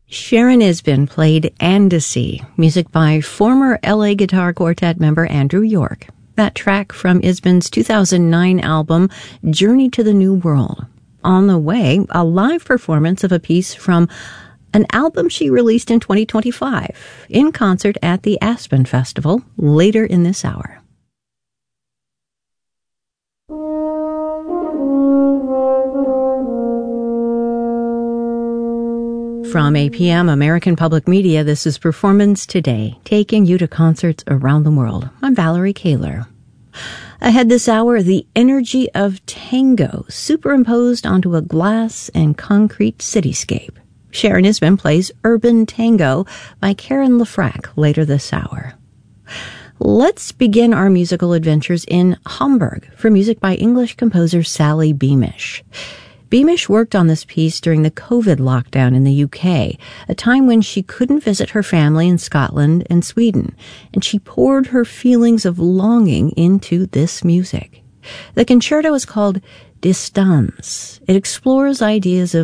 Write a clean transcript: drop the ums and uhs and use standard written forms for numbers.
Sharon Isbin played Andecy, music by former LA Guitar Quartet member Andrew York. That track from Isbin's 2009 album, Journey to the New World. On the way, a live performance of a piece from an album she released in 2025, in concert at the Aspen Festival later in this hour. From APM, American Public Media, this is Performance Today, taking you to concerts around the world. I'm Valerie Kaler. Ahead this hour, the energy of tango superimposed onto a glass and concrete cityscape. Sharon Isbin plays Urban Tango by Karen Lefrak later this hour. Let's begin our musical adventures in Hamburg for music by English composer Sally Beamish. Beamish worked on this piece during the COVID lockdown in the UK, a time when she couldn't visit her family in Scotland and Sweden, and she poured her feelings of longing into this music. The concerto is called Distanz. It explores ideas of